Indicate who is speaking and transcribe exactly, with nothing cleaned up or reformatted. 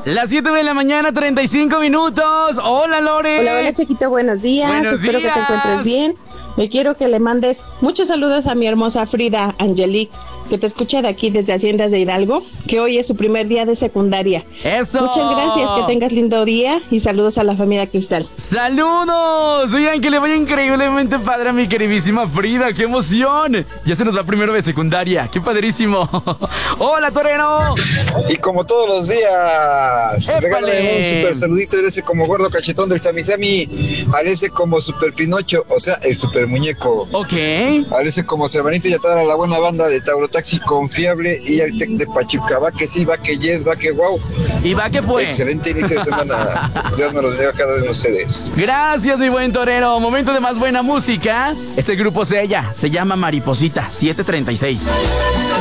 Speaker 1: Las siete de la mañana, treinta y cinco minutos. Hola, Lore.
Speaker 2: Hola, hola, chiquito, buenos días.
Speaker 1: Buenos
Speaker 2: Espero
Speaker 1: días.
Speaker 2: que te encuentres bien. Me quiero que le mandes muchos saludos a mi hermosa Frida Angelique, que te escucha de aquí desde Haciendas de Hidalgo, que hoy es su primer día de secundaria.
Speaker 1: ¡Eso!
Speaker 2: Muchas gracias, que tengas lindo día y saludos a la familia Cristal.
Speaker 1: ¡Saludos! Oigan, que le vaya increíblemente padre a mi queridísima Frida. ¡Qué emoción! Ya se nos va primero de secundaria. ¡Qué padrísimo! ¡Hola, torero!
Speaker 3: Y como todos los días,
Speaker 1: ¡Épale!
Speaker 3: regálame un super saludito de ese como gordo cachetón del Sami Sami, al ese como super Pinocho, o sea, el super muñeco.
Speaker 1: Ok.
Speaker 3: Al ese como Cervanito y a toda la buena banda de Tauro Taxi Confiable y al Tec de Pachuca. Va que sí, va que yes, va que wow.
Speaker 1: ¿Y va que fue?
Speaker 3: Excelente inicio de semana. Dios me los bendiga a cada uno de ustedes.
Speaker 1: Gracias, mi buen torero. Momento de más buena música. Este grupo es ella. Se llama Mariposita siete treinta y seis.